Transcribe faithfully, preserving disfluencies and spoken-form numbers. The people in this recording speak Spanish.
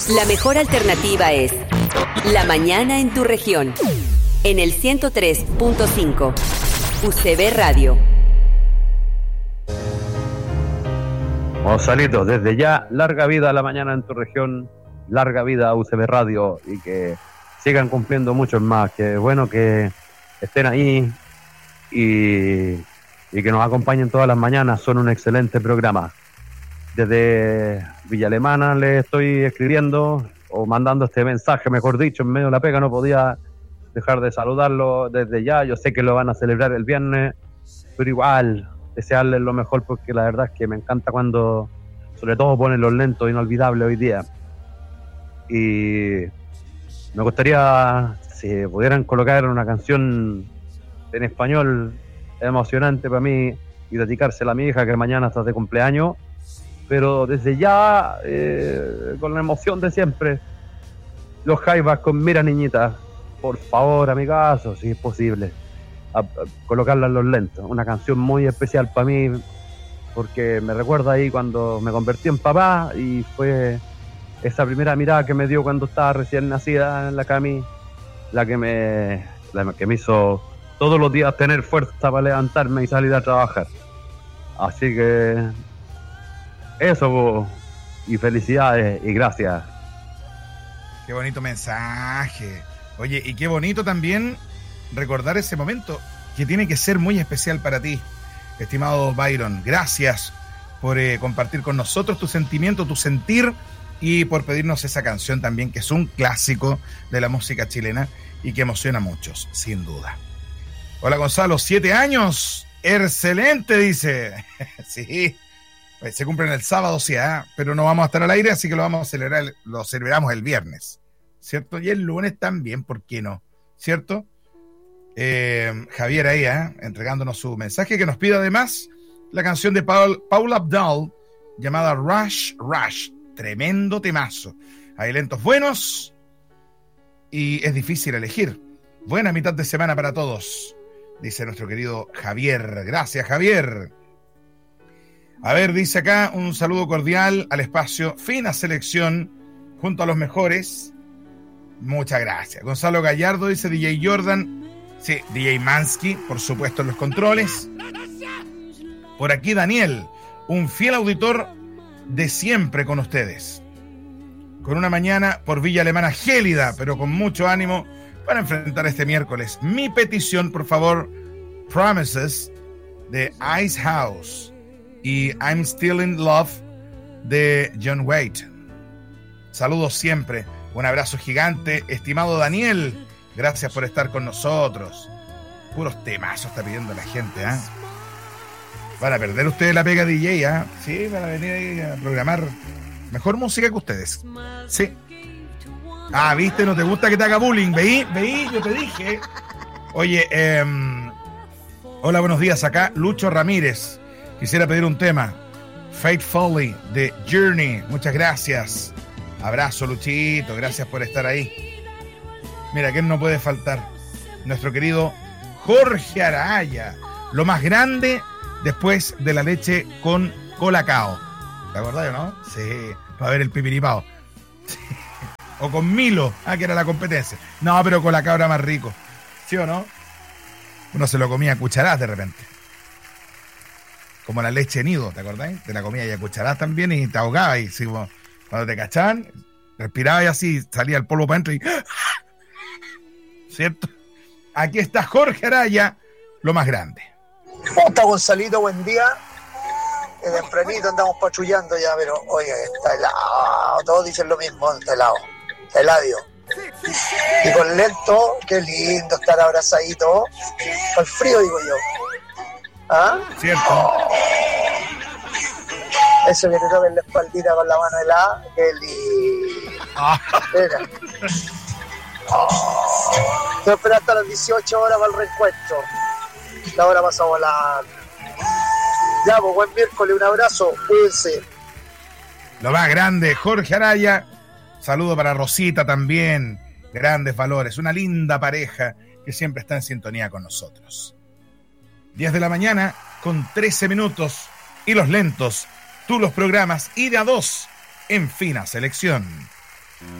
La mejor alternativa es La Mañana en tu región. En el ciento tres punto cinco. U C B Radio. Gonzalito, desde ya, larga vida a La Mañana en tu región, larga vida a U C B Radio y que sigan cumpliendo muchos más. Que bueno que estén ahí y, y que nos acompañen todas las mañanas. Son un excelente programa. Desde Villa Alemana le estoy escribiendo o mandando este mensaje, mejor dicho, en medio de la pega. No podía dejar de saludarlo desde ya. Yo sé que lo van a celebrar el viernes, pero igual desearles lo mejor, porque la verdad es que me encanta cuando sobre todo ponen los lentos inolvidables hoy día. Y me gustaría si pudieran colocar una canción en español emocionante para mí y dedicársela a mi hija, que mañana está de cumpleaños. Pero desde ya, eh, con la emoción de siempre, los Jaivas con Mira Niñita, por favor, amigazo, si es posible, a, a colocarla en los lentos. Una canción muy especial para mí, porque me recuerda ahí cuando me convertí en papá y fue esa primera mirada que me dio cuando estaba recién nacida en la Cami, la que me, la que me hizo todos los días tener fuerza para levantarme y salir a trabajar. Así que eso, y felicidades y gracias. Qué bonito mensaje. Oye, y qué bonito también recordar ese momento que tiene que ser muy especial para ti, estimado Byron. Gracias por eh, compartir con nosotros tu sentimiento, tu sentir, y por pedirnos esa canción también, que es un clásico de la música chilena y que emociona a muchos, sin duda. Hola Gonzalo, siete años, excelente, dice. Sí. Se cumplen el sábado, sí, ¿eh? Pero no vamos a estar al aire, así que lo vamos a celebrar, lo celebramos el viernes, ¿cierto? Y el lunes también, ¿por qué no? ¿Cierto? Eh, Javier ahí, ¿eh? Entregándonos su mensaje, que nos pide además la canción de Paul, Paul Abdul, llamada Rush, Rush. Tremendo temazo. Hay lentos buenos y es difícil elegir. Buena mitad de semana para todos, dice nuestro querido Javier. Gracias, Javier. A ver, dice acá, un saludo cordial al espacio Fina Selección, junto a los mejores. Muchas gracias. Gonzalo Gallardo dice D J Jordan. Sí, D J Mansky, por supuesto, en los controles. Por aquí Daniel, un fiel auditor de siempre con ustedes. Con una mañana por Villa Alemana gélida, pero con mucho ánimo para enfrentar este miércoles. Mi petición, por favor, Promises de Ice House y I'm Still in Love de John Waite. Saludos siempre, un abrazo gigante, estimado Daniel, gracias por estar con nosotros. Puros temazos está pidiendo la gente, ¿eh? Van a perder ustedes la pega D J, ¿eh? Sí, van a venir ahí a programar mejor música que ustedes. Sí. Ah, ¿viste? No te gusta que te haga bullying. Veí, veí, yo te dije. Oye, eh, hola, buenos días, acá Lucho Ramírez. Quisiera pedir un tema, Faithfully, de Journey. Muchas gracias. Abrazo, Luchito. Gracias por estar ahí. Mira, ¿quién no puede faltar? Nuestro querido Jorge Araya. Lo más grande después de la leche con colacao. ¿Te acordás, no? Sí, para ver el pipiripao. Sí. O con Milo, ah, que era la competencia. No, pero colacao era más rico. ¿Sí o no? Uno se lo comía a cucharadas de repente. Como la leche nido, ¿te acordás? Te la comía y a cucharadas también y te ahogabas. Y sí, bueno, cuando te cachaban, respirabas y así, salía el polvo para adentro y... ¿Cierto? Aquí está Jorge Araya, lo más grande. ¿Cómo está, Gonzalito? Buen día. Eh, tempranito andamos patrullando ya, pero oye, está helado. Todos dicen lo mismo, está helado. Está heladio. Y con lento, qué lindo estar abrazadito. Al frío, digo yo. ¿Ah? Cierto. Oh. Eso que te toca en la espaldita con la mano helada, qué lindo. Ah. Mira. Oh. Te esperar hasta las dieciocho horas para el reencuentro. La hora pasa a volar. Ya, pues buen miércoles, un abrazo, cuídense. Lo más grande, Jorge Araya. Saludo para Rosita también. Grandes valores, una linda pareja que siempre está en sintonía con nosotros. diez de la mañana con trece minutos y los lentos, tú los programas y de a dos en Fina Selección.